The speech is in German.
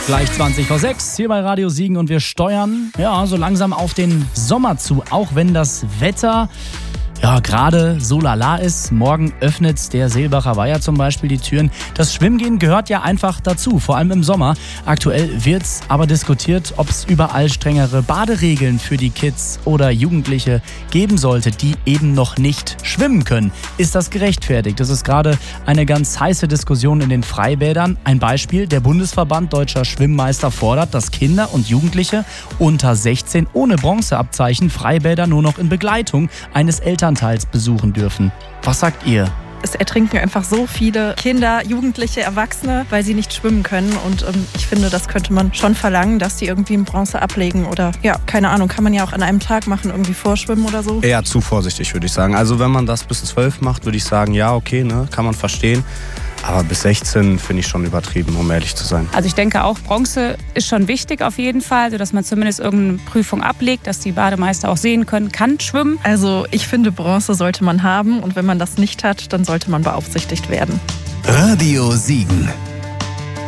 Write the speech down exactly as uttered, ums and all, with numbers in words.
Gleich zwanzig vor sechs hier bei Radio Siegen und wir steuern ja so langsam auf den Sommer zu, auch wenn das Wetter ja gerade so lala ist. Morgen öffnet der Seelbacher Weiher zum Beispiel die Türen. Das Schwimmgehen gehört ja einfach dazu, vor allem im Sommer. Aktuell wird aber diskutiert, ob es überall strengere Baderegeln für die Kids oder Jugendliche geben sollte, die eben noch nicht schwimmen können. Ist das gerechtfertigt? Das ist gerade eine ganz heiße Diskussion in den Freibädern. Ein Beispiel: Der Bundesverband Deutscher Schwimmmeister fordert, dass Kinder und Jugendliche unter sechzehn ohne Bronzeabzeichen Freibäder nur noch in Begleitung eines Elternteils besuchen dürfen. Was sagt ihr? Es ertrinken einfach so viele Kinder, Jugendliche, Erwachsene, weil sie nicht schwimmen können. Und ähm, ich finde, das könnte man schon verlangen, dass die irgendwie in Bronze ablegen. Oder ja, keine Ahnung, kann man ja auch an einem Tag machen, irgendwie vorschwimmen oder so. Eher zu vorsichtig, würde ich sagen. Also wenn man das bis zwölf macht, würde ich sagen, ja, okay, ne, kann man verstehen. Aber bis sechzehn finde ich schon übertrieben, um ehrlich zu sein. Also ich denke auch, Bronze ist schon wichtig auf jeden Fall, sodass man zumindest irgendeine Prüfung ablegt, dass die Bademeister auch sehen können, kann schwimmen. Also ich finde, Bronze sollte man haben und wenn man das nicht hat, dann sollte man beaufsichtigt werden. Radio Siegen.